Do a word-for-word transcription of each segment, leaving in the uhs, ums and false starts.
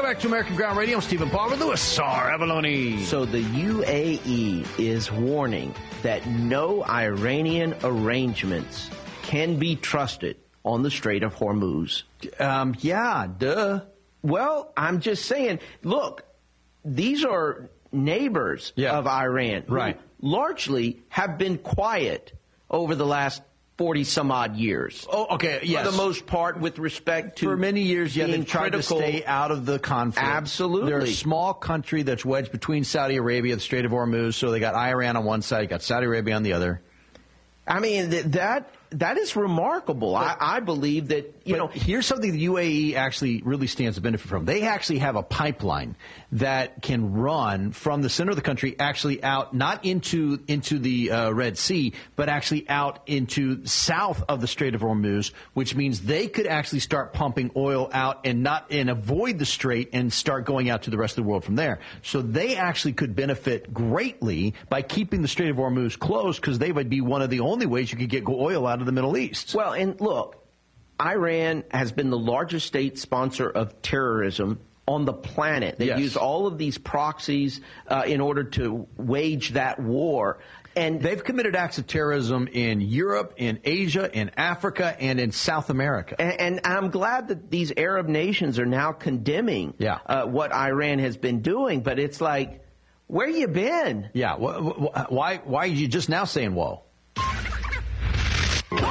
back to American Ground Radio. I'm Stephen Palmer, Louis Sar Avalone. So the U A E is warning that no Iranian arrangements can be trusted on the Strait of Hormuz. Um, yeah, duh. Well, I'm just saying, look, these are neighbors yeah. of Iran who right. largely have been quiet over the last forty some odd years. Oh, okay, yes. For the most part, with respect to For many years, yeah, they've tried critical. to stay out of the conflict. Absolutely. They're a small country that's wedged between Saudi Arabia and the Strait of Hormuz, so they got Iran on one side, you got Saudi Arabia on the other. I mean, th- that that is remarkable. But, I, I believe that, you know. Here's something the U A E actually really stands to benefit from. They actually have a pipeline that can run from the center of the country actually out, not into into the uh, Red Sea, but actually out into south of the Strait of Hormuz, which means they could actually start pumping oil out and not and avoid the strait and start going out to the rest of the world from there. So they actually could benefit greatly by keeping the Strait of Hormuz closed, because they would be one of the only ways you could get oil out of the Middle East. Well, and look, Iran has been the largest state sponsor of terrorism on the planet. They yes. use all of these proxies uh, in order to wage that war. And they've committed acts of terrorism in Europe, in Asia, in Africa, and in South America. And, and I'm glad that these Arab nations are now condemning yeah. uh, what Iran has been doing. But it's like, where you been? Yeah. Why, why are you just now saying whoa? When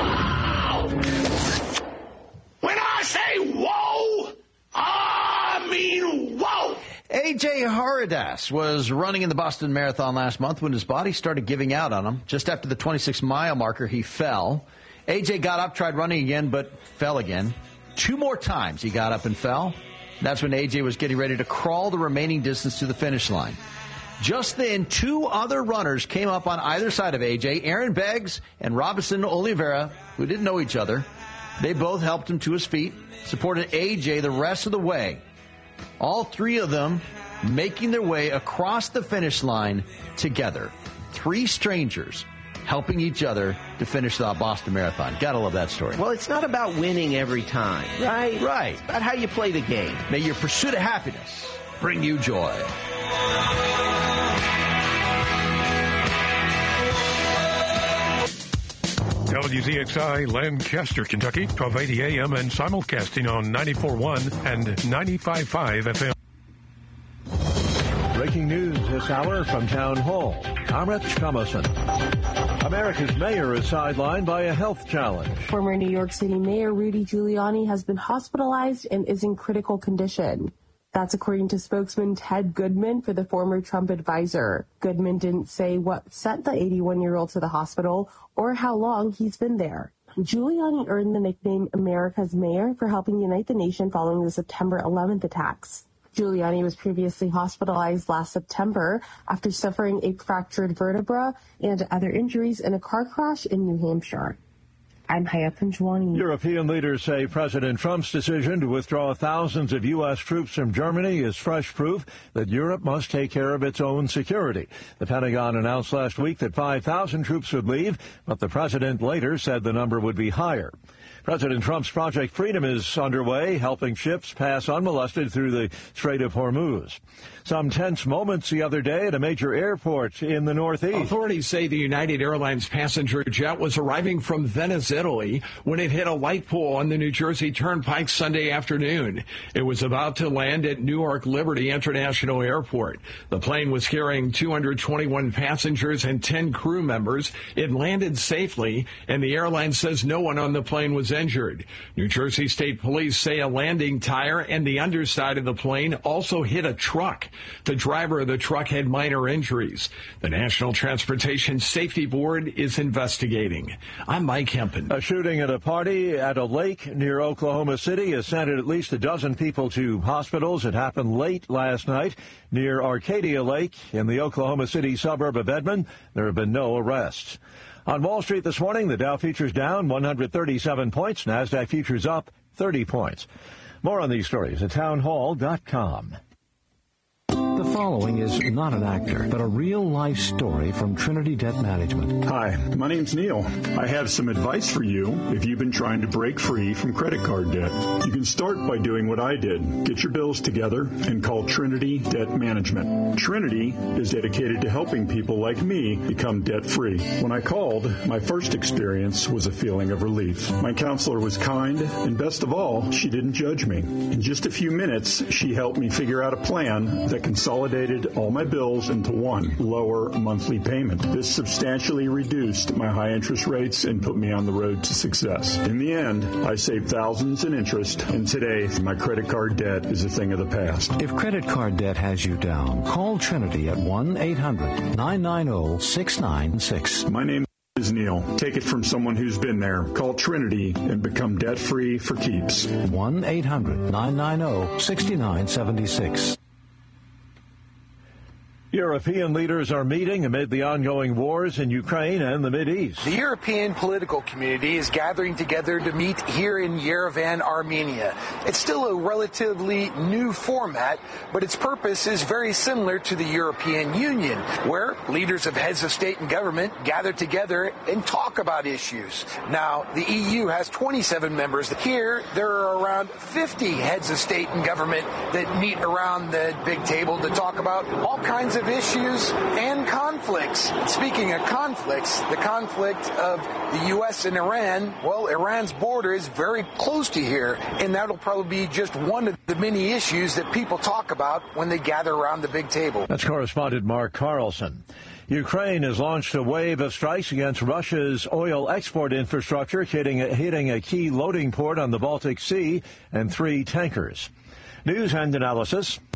I say whoa, I mean whoa. A J Haridas was running in the Boston Marathon last month when his body started giving out on him. Just after the twenty-six mile marker, he fell. A J got up, tried running again, but fell again. Two more times he got up and fell. That's when A J was getting ready to crawl the remaining distance to the finish line. Just then, two other runners came up on either side of A J, Aaron Beggs and Robinson Oliveira, who didn't know each other. They both helped him to his feet, supported A J the rest of the way. All three of them making their way across the finish line together. Three strangers helping each other to finish the Boston Marathon. Gotta love that story. Well, it's not about winning every time, right? Right. It's about how you play the game. May your pursuit of happiness bring you joy. W Z X I, Lancaster, Kentucky, twelve eighty A M and simulcasting on ninety-four point one and ninety-five point five F M. Breaking news this hour from Town Hall. I'm Rich Thomason. America's mayor is sidelined by a health challenge. Former New York City Mayor Rudy Giuliani has been hospitalized and is in critical condition. That's according to spokesman Ted Goodman for the former Trump advisor. Goodman didn't say what sent the eighty-one-year-old to the hospital or how long he's been there. Giuliani earned the nickname America's Mayor for helping unite the nation following the September eleventh attacks. Giuliani was previously hospitalized last September after suffering a fractured vertebra and other injuries in a car crash in New Hampshire. I'm Haya Panjwani. European leaders say President Trump's decision to withdraw thousands of U S troops from Germany is fresh proof that Europe must take care of its own security. The Pentagon announced last week that five thousand troops would leave, but the president later said the number would be higher. President Trump's Project Freedom is underway, helping ships pass unmolested through the Strait of Hormuz. Some tense moments the other day at a major airport in the Northeast. Authorities say the United Airlines passenger jet was arriving from Venice, Italy, when it hit a light pole on the New Jersey Turnpike Sunday afternoon. It was about to land at Newark Liberty International Airport. The plane was carrying two hundred twenty-one passengers and ten crew members. It landed safely, and the airline says no one on the plane was injured. New Jersey State Police say a landing tire and the underside of the plane also hit a truck. The driver of the truck had minor injuries. The National Transportation Safety Board is investigating. I'm Mike Hempen. A shooting at a party at a lake near Oklahoma City has sent at least a dozen people to hospitals. It happened late last night near Arcadia Lake in the Oklahoma City suburb of Edmond. There have been no arrests. On Wall Street this morning, the Dow futures down one hundred thirty-seven points. NASDAQ futures up thirty points. More on these stories at townhall dot com. The following is not an actor, but a real-life story from Trinity Debt Management. Hi, my name's Neil. I have some advice for you if you've been trying to break free from credit card debt. You can start by doing what I did. Get your bills together and call Trinity Debt Management. Trinity is dedicated to helping people like me become debt-free. When I called, my first experience was a feeling of relief. My counselor was kind, and best of all, she didn't judge me. In just a few minutes, she helped me figure out a plan that consolidated all my bills into one lower monthly payment. This substantially reduced my high interest rates and put me on the road to success. In the end, I saved thousands in interest, and today my credit card debt is a thing of the past. If credit card debt has you down, call Trinity at one eight hundred nine nine zero six nine six. My name is Neil. Take it from someone who's been there. Call Trinity and become debt-free for keeps. one eight hundred nine nine zero six nine seven six. European leaders are meeting amid the ongoing wars in Ukraine and the Mideast. The European political community is gathering together to meet here in Yerevan, Armenia. It's still a relatively new format, but its purpose is very similar to the European Union, where leaders of heads of state and government gather together and talk about issues. Now, the E U has twenty-seven members. Here, there are around fifty heads of state and government that meet around the big table to talk about all kinds of issues and conflicts. Speaking of conflicts, the conflict of the U S and Iran, well, Iran's border is very close to here, and that'll probably be just one of the many issues that people talk about when they gather around the big table. That's correspondent Mark Carlson. Ukraine has launched a wave of strikes against Russia's oil export infrastructure, hitting, hitting a key loading port on the Baltic Sea and three tankers. News and analysis